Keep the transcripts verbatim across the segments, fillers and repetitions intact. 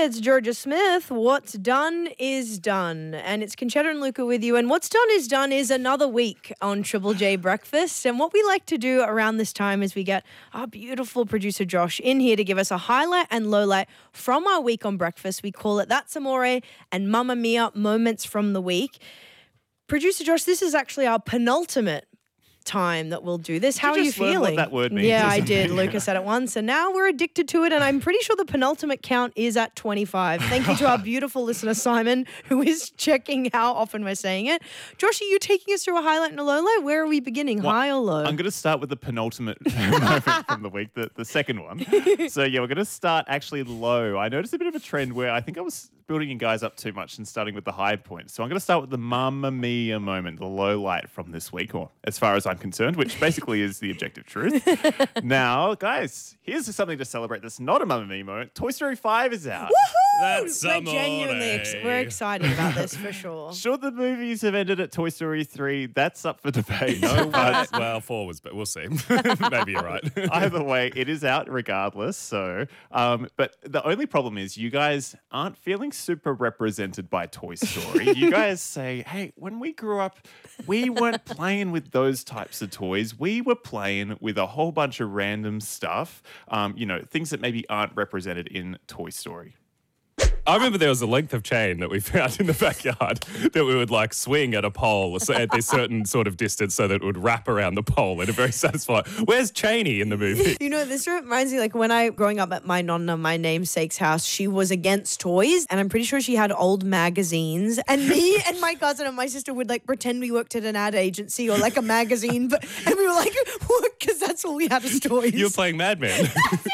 it's Georgia Smith. What's done is done. And it's Conchetta and Luca with you. And what's done is done is another week on Triple J Breakfast. And what we like to do around this time is we get our beautiful producer Josh in here to give us a highlight and lowlight from our week on breakfast. We call it That's Amore and Mamma Mia moments from the week. Producer Josh, this is actually our penultimate time that we'll do this. How Did are you you just learn feeling? what that word means? Yeah, I did. Lucas said it once, and now we're addicted to it, and I'm pretty sure the penultimate count is at twenty-five. Thank you to our beautiful listener, Simon, who is checking how often we're saying it. Josh, are you taking us through a highlight and a low light? Where are we beginning, Well, high or low? I'm going to start with the penultimate moment from the week, the, the second one. So, yeah, we're going to start actually low. I noticed a bit of a trend where I think I was building you guys up too much and starting with the high points. So I'm going to start with the Mamma Mia moment, the low light from this week, or as far as I'm concerned, which basically is the objective truth. Now, guys, here's something to celebrate that's not a Mamma Mia moment. Toy Story five is out. Woohoo! That's we're amore. genuinely ex- we're excited about this for sure. Sure, the movies have ended at Toy Story three. That's up for debate. No, but well, four was, but we'll see. Maybe you're right. either way, it is out regardless. So, um, but the only problem is you guys aren't feeling super represented by Toy Story. You guys say, hey, when we grew up, we weren't playing with those types of toys. We were playing with a whole bunch of random stuff, um, you know, things that maybe aren't represented in Toy Story. I remember there was a length of chain that we found in the backyard that we would like swing at a pole so at this certain sort of distance so that it would wrap around the pole in a very satisfying. Where's Cheney in the movie? You know, this reminds me, like, when I, growing up at my nonna, my namesake's house, she was against toys, and I'm pretty sure she had old magazines, and me and my cousin and my sister would, like, pretend we worked at an ad agency or, like, a magazine, but, and we were like, what? Because that's all we had as toys. You were playing Mad Men.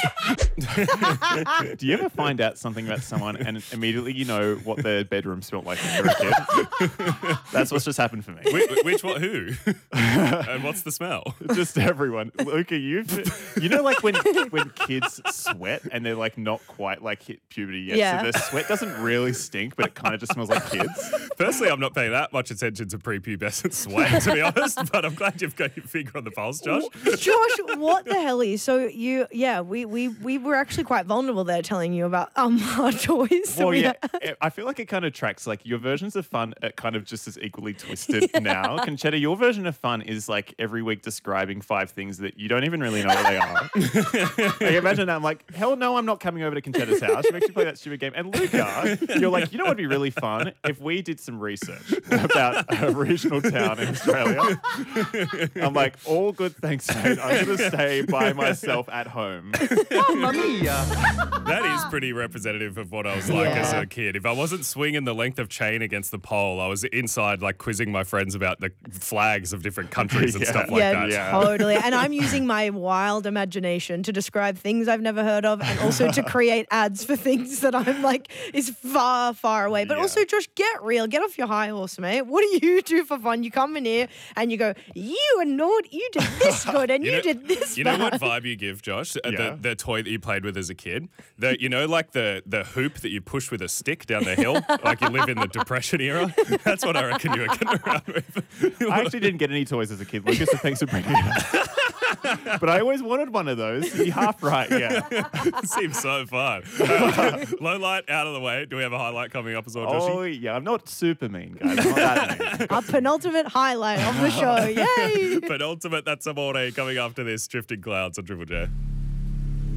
Do you ever find out something about someone and immediately you know what their bedroom smelled like when you were a kid? That's what's just happened for me. which, which what? Who? And what's the smell? Just everyone. Luca, you've, you know, like when when kids sweat and they're like not quite like hit puberty yet. Yeah. So their sweat doesn't really stink, but it kind of just smells like kids. Firstly, I'm not paying that much attention to prepubescent sweat, to be honest, but I'm glad you've got your finger on the pulse, Josh. Josh, what the hell are you? So you, yeah, we we we were actually quite vulnerable there telling you about um our toys. Well, We yeah, had- I feel like it kind of tracks. Like your versions of fun are kind of just as equally twisted now. Conchetta, your version of fun is like every week describing five things that you don't even really know what they are. Like, imagine that. I'm like, hell no, I'm not coming over to Conchetta's house. She makes me play that stupid game. And Luca, you're like, you know what would be really fun if we did some research about a regional town in Australia. I'm like, all good, thanks, mate. I'm going to stay by myself at home. Mamma mia! That is pretty representative of what I was like Yeah. as a kid. If I wasn't swinging the length of chain against the pole, I was inside like quizzing my friends about the flags of different countries and Yeah. stuff like yeah, that. Yeah. totally. And I'm using my wild imagination to describe things I've never heard of and also to create ads for things that I'm like is far, far away. But Yeah. also, Josh, get real. Get off your high horse, mate. What do you do for fun? You come in here and you go, you and Nord, you did this good and you, know- did this You bad. know what vibe you give, Josh? Uh, Yeah. The, the toy that you played with as a kid? The, you know, like the, the hoop that you push with a stick down the hill? Like you live in the Depression era? That's what I reckon you were getting around with. I actually didn't get any toys as a kid, Lucas, so thanks for bringing it up. But I always wanted one of those. You're half right, yeah. Seems so fun. Uh, low light out of the way. Do we have a highlight coming up as well, Joshy? Oh, yeah. I'm not super mean, guys. I'm not that mean. Our penultimate highlight of the show. Yay! Penultimate, that's amore coming after this. Drifting Clouds on Triple J.